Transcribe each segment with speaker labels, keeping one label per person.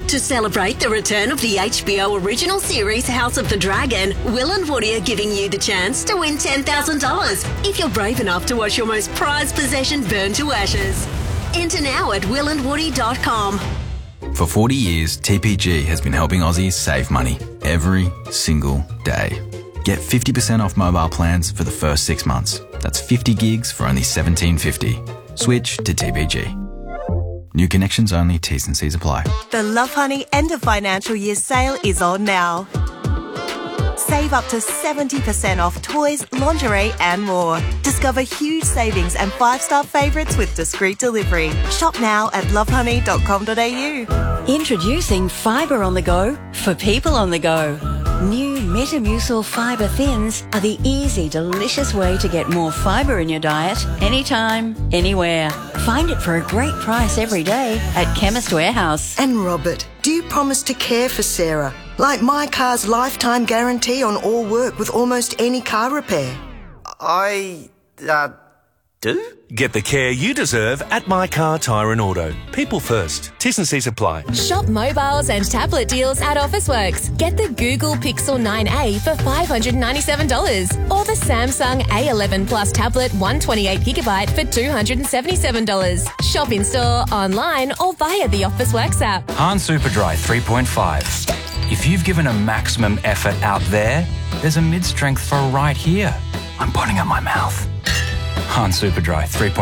Speaker 1: To celebrate the return of the HBO original series House of the Dragon, Will and Woody are giving you the chance to win $10,000 if you're brave enough to watch your most prized possession burn to ashes. Enter now at willandwoody.com.
Speaker 2: For 40 years, TPG has been helping Aussies save money every single day. Get 50% off mobile plans for the first 6 months. That's 50 gigs for only $17.50. Switch to TPG. New connections only, T's and C's apply.
Speaker 3: The Lovehoney end of financial year sale is on now. Save up to 70% off toys, lingerie and more. Discover huge savings and 5-star favourites with discreet delivery. Shop now at lovehoney.com.au.
Speaker 4: Introducing Fibre on the Go for people on the go. New Metamucil Fibre Thins are the easy, delicious way to get more fibre in your diet anytime, anywhere. Find it for a great price every day at Chemist Warehouse.
Speaker 5: And Robert, do you promise to care for Sarah? Like my car's lifetime guarantee on all work with almost any car repair.
Speaker 6: I do?
Speaker 7: Get the care you deserve at My Car Tyre and Auto. People first. T's and C's apply.
Speaker 8: Shop mobiles and tablet deals at Officeworks. Get the Google Pixel 9a for $597 or the Samsung A11 Plus tablet 128GB for $277. Shop in store, online or via the Officeworks app.
Speaker 9: Han Superdry 3.5. If you've given a maximum effort out there, there's a mid-strength for right here. I'm putting up my mouth. Han Superdry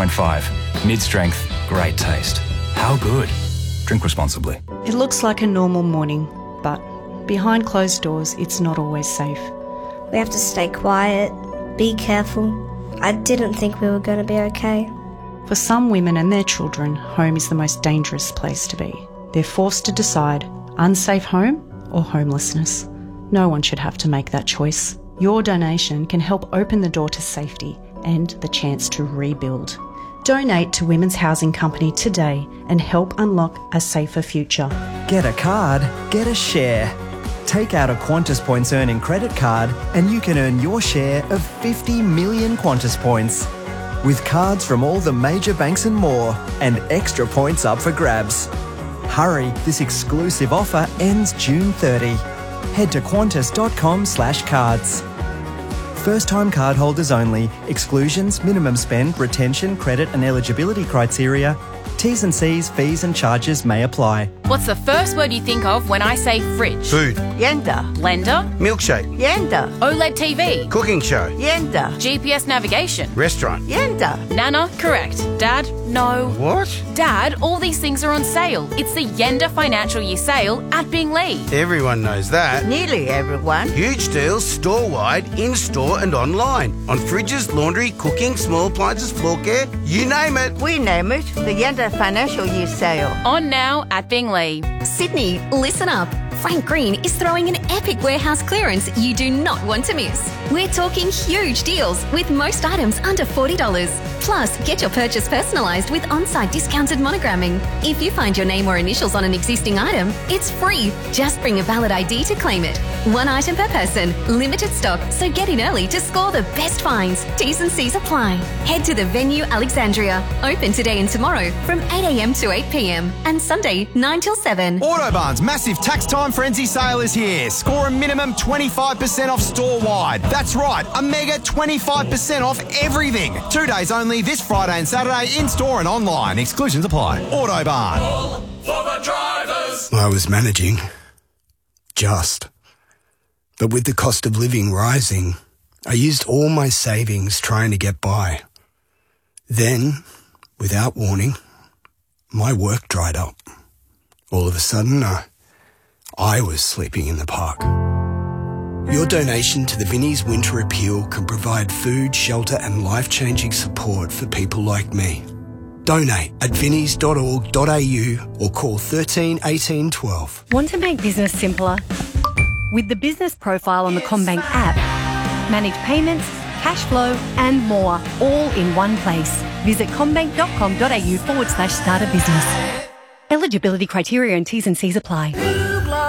Speaker 9: 3.5. Mid-strength, great taste. How good? Drink responsibly.
Speaker 10: It looks like a normal morning, but behind closed doors, it's not always safe.
Speaker 11: We have to stay quiet, be careful. I didn't think we were going to be okay.
Speaker 10: For some women and their children, home is the most dangerous place to be. They're forced to decide unsafe home or homelessness. No one should have to make that choice. Your donation can help open the door to safety and the chance to rebuild. Donate to Women's Housing Company today and help unlock a safer future.
Speaker 12: Get a card, get a share. Take out a Qantas Points earning credit card and you can earn your share of 50 million Qantas points. With cards from all the major banks and more, and extra points up for grabs. Hurry, this exclusive offer ends June 30. Head to qantas.com/cards. First-time cardholders only. Exclusions, minimum spend, retention, credit and eligibility criteria. T's and C's, fees and charges may apply.
Speaker 13: What's the first word you think of when I say fridge?
Speaker 6: Food.
Speaker 11: Yenda.
Speaker 13: Blender?
Speaker 6: Milkshake.
Speaker 11: Yenda.
Speaker 13: OLED TV?
Speaker 6: Cooking show.
Speaker 11: Yenda.
Speaker 13: GPS navigation?
Speaker 6: Restaurant.
Speaker 11: Yenda.
Speaker 13: Nana? Correct. Dad? No.
Speaker 6: What?
Speaker 13: Dad, all these things are on sale. It's the Yenda Financial Year Sale at Binglee.
Speaker 6: Everyone knows that.
Speaker 11: Nearly everyone.
Speaker 6: Huge deals store-wide, in-store and online. On fridges, laundry, cooking, small appliances, floor care, you name it.
Speaker 11: We name it the Yenda Financial Year Sale.
Speaker 13: On now at Binglee.
Speaker 1: Sydney, listen up. Frank Green is throwing an epic warehouse clearance you do not want to miss. We're talking huge deals with most items under $40. Plus, get your purchase personalised with on-site discounted monogramming. If you find your name or initials on an existing item, it's free. Just bring a valid ID to claim it. One item per person, limited stock, so get in early to score the best finds. T's and C's apply. Head to the venue Alexandria. Open today and tomorrow from 8 a.m. to 8 p.m. and Sunday 9 till 7.
Speaker 14: Autobarn's massive tax time frenzy sale is here. Score a minimum 25% off store-wide. That's right, a mega 25% off everything. 2 days only this Friday and Saturday in-store and online. Exclusions apply. Autobarn.
Speaker 15: All for the drivers.
Speaker 16: I was managing. Just. But with the cost of living rising, I used all my savings trying to get by. Then, without warning, my work dried up. All of a sudden, I was sleeping in the park. Your donation to the Vinnie's Winter Appeal can provide food, shelter and life-changing support for people like me. Donate at vinnies.org.au or call 13 18 12.
Speaker 17: Want to make business simpler? With the business profile on the CommBank app, manage payments, cash flow and more, all in one place. Visit commbank.com.au/start a business. Eligibility criteria and T's and C's apply.